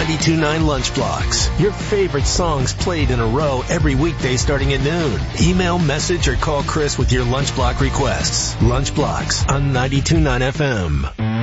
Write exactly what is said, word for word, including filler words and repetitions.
ninety-two point nine Lunch Blocks. Your favorite songs played in a row every weekday starting at noon. Email, message, or call Chris with your Lunch Block requests. Lunch Blocks on ninety-two point nine F M.